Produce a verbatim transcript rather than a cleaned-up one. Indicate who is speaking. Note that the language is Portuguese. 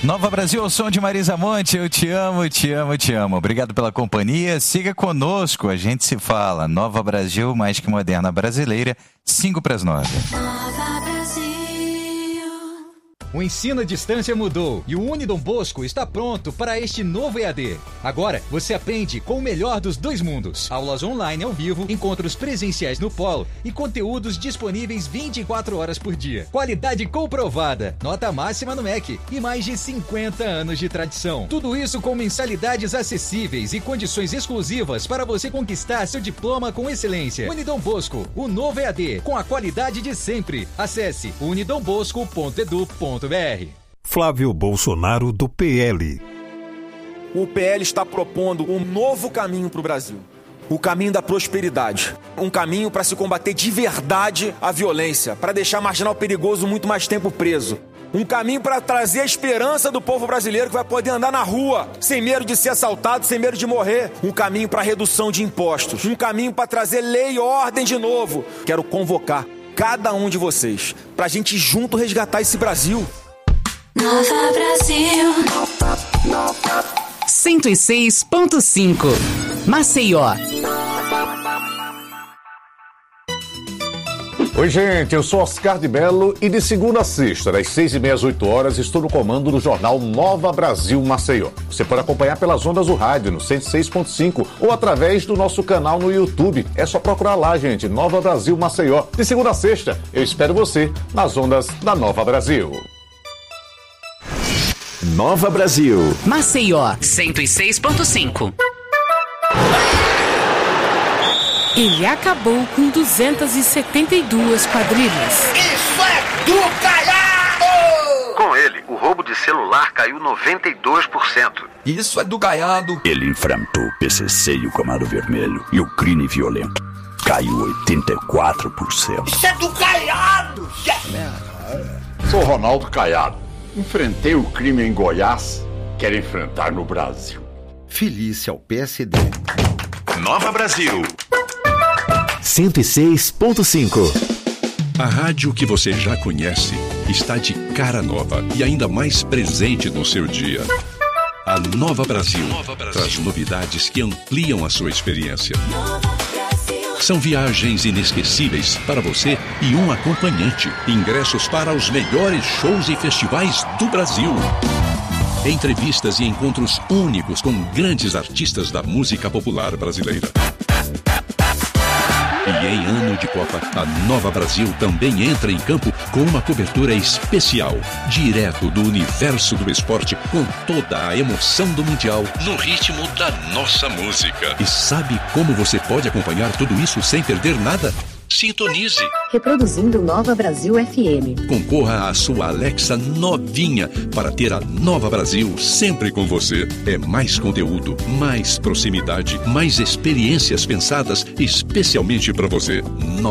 Speaker 1: Nova Brasil, ao som de Marisa Monte, eu te amo, te amo, te amo. Obrigado pela companhia, siga conosco, a gente se fala. Nova Brasil, mais que moderna brasileira, cinco para as nove.
Speaker 2: O ensino à distância mudou e o Unidom Bosco está pronto para este novo E A D. Agora você aprende com o melhor dos dois mundos. Aulas online ao vivo, encontros presenciais no polo e conteúdos disponíveis vinte e quatro horas por dia. Qualidade comprovada, nota máxima no M E C e mais de cinquenta anos de tradição. Tudo isso com mensalidades acessíveis e condições exclusivas para você conquistar seu diploma com excelência. Unidom Bosco, o novo E A D, com a qualidade de sempre. Acesse unidom bosco ponto edu ponto br.
Speaker 3: Flávio Bolsonaro, do P L.
Speaker 4: O P L está propondo um novo caminho para o Brasil. O caminho da prosperidade. Um caminho para se combater de verdade a violência, para deixar marginal perigoso muito mais tempo preso. Um caminho para trazer a esperança do povo brasileiro que vai poder andar na rua, sem medo de ser assaltado, sem medo de morrer. Um caminho para redução de impostos. Um caminho para trazer lei e ordem de novo. Quero convocar cada um de vocês para a gente junto resgatar esse Brasil.
Speaker 5: Nova Brasil.
Speaker 6: cento e seis ponto cinco. Maceió.
Speaker 7: Oi, gente, eu sou Oscar de Mello e de segunda a sexta, das seis e meia às oito horas, estou no comando do jornal Nova Brasil Maceió. Você pode acompanhar pelas ondas do rádio no cento e seis ponto cinco ou através do nosso canal no YouTube. É só procurar lá, gente, Nova Brasil Maceió. De segunda a sexta, eu espero você nas ondas da Nova Brasil.
Speaker 8: Nova Brasil.
Speaker 6: Maceió, cento e seis ponto cinco.
Speaker 9: Ele acabou com duzentas e setenta e duas quadrilhas.
Speaker 10: Isso é do Caiado!
Speaker 11: Com ele, o roubo de celular caiu noventa e dois por cento.
Speaker 10: Isso é do Caiado!
Speaker 12: Ele enfrentou o P C C e o Comando Vermelho e o crime violento. Caiu oitenta e quatro por cento.
Speaker 10: Isso é do Caiado!
Speaker 13: Sou Ronaldo Caiado. Enfrentei o crime em Goiás, quero enfrentar no Brasil.
Speaker 14: Felice ao P S D.
Speaker 8: Nova Brasil.
Speaker 15: cento e seis ponto cinco.
Speaker 16: A rádio que você já conhece está de cara nova e ainda mais presente no seu dia. A Nova Brasil, Nova Brasil traz novidades que ampliam a sua experiência. São viagens inesquecíveis para você e um acompanhante. Ingressos para os melhores shows e festivais do Brasil. Entrevistas e encontros únicos com grandes artistas da música popular brasileira. E em ano de Copa, a Nova Brasil também entra em campo com uma cobertura especial, direto do universo do esporte, com toda a emoção do Mundial, no ritmo da nossa música. E sabe como você pode acompanhar tudo isso sem perder nada? Sintonize.
Speaker 17: Reproduzindo Nova Brasil F M.
Speaker 16: Concorra à sua Alexa novinha para ter a Nova Brasil sempre com você. É mais conteúdo, mais proximidade, mais experiências pensadas especialmente para você.